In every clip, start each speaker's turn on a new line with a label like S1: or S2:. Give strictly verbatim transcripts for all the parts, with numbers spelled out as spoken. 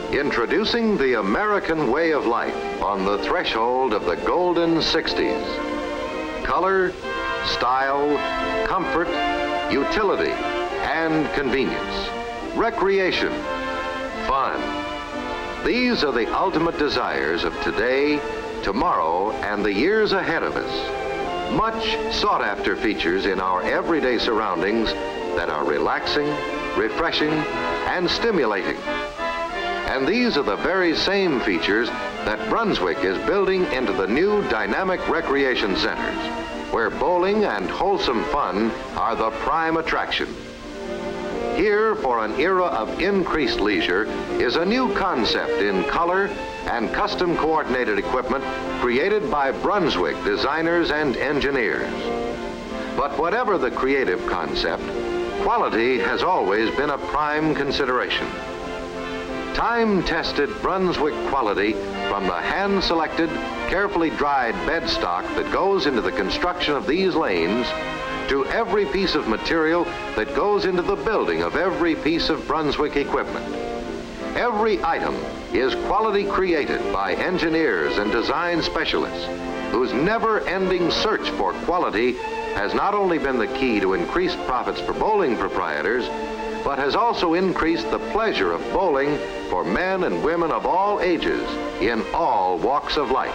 S1: Introducing the American way of life on the threshold of the golden sixties. Color, style, comfort, utility, and convenience. Recreation, fun. These are the ultimate desires of today, tomorrow, and the years ahead of us. Much sought-after features in our everyday surroundings that are relaxing, refreshing, and stimulating. And these are the very same features that Brunswick is building into the new dynamic recreation centers, where bowling and wholesome fun are the prime attraction. Here, for an era of increased leisure, is a new concept in color and custom coordinated equipment created by Brunswick designers and engineers. But whatever the creative concept, quality has always been a prime consideration. Time-tested Brunswick quality from the hand-selected, carefully dried bed stock that goes into the construction of these lanes to every piece of material that goes into the building of every piece of Brunswick equipment. Every item is quality created by engineers and design specialists whose never-ending search for quality has not only been the key to increased profits for bowling proprietors, but has also increased the pleasure of bowling for men and women of all ages in all walks of life.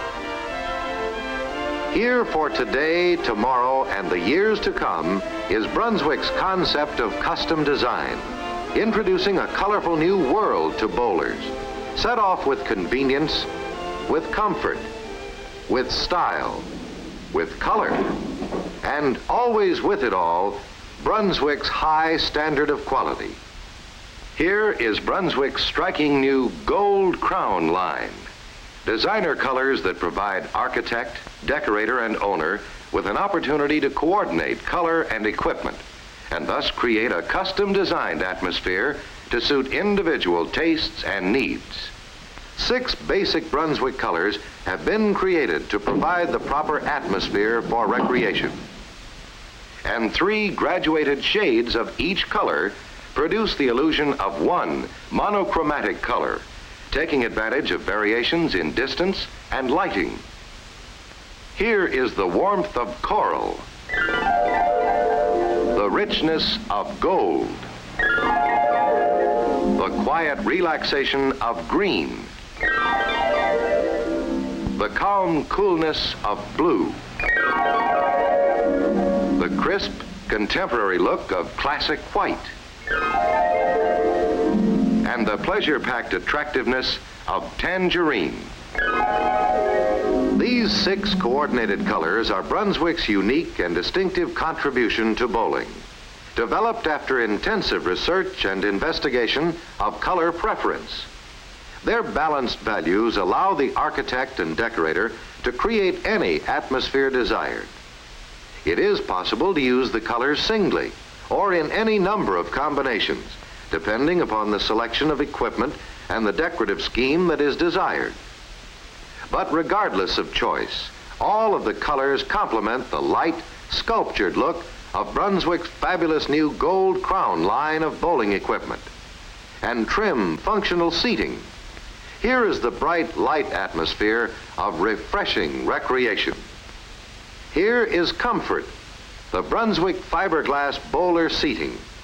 S1: Here for today, tomorrow, and the years to come is Brunswick's concept of custom design, introducing a colorful new world to bowlers, set off with convenience, with comfort, with style, with color, and always with it all, Brunswick's high standard of quality. Here is Brunswick's striking new Gold Crown line. Designer colors that provide architect, decorator, and owner with an opportunity to coordinate color and equipment, and thus create a custom-designed atmosphere to suit individual tastes and needs. Six basic Brunswick colors have been created to provide the proper atmosphere for recreation. And three graduated shades of each color produce the illusion of one monochromatic color, taking advantage of variations in distance and lighting. Here is the warmth of coral, the richness of gold, the quiet relaxation of green, the calm coolness of blue, the crisp, contemporary look of classic white, and the pleasure-packed attractiveness of tangerine. These six coordinated colors are Brunswick's unique and distinctive contribution to bowling, developed after intensive research and investigation of color preference. Their balanced values allow the architect and decorator to create any atmosphere desired. It is possible to use the colors singly or in any number of combinations, depending upon the selection of equipment and the decorative scheme that is desired. But regardless of choice, all of the colors complement the light, sculptured look of Brunswick's fabulous new Gold Crown line of bowling equipment. And trim, functional seating. Here is the bright light atmosphere of refreshing recreation. Here is comfort, the Brunswick fiberglass bowler seating.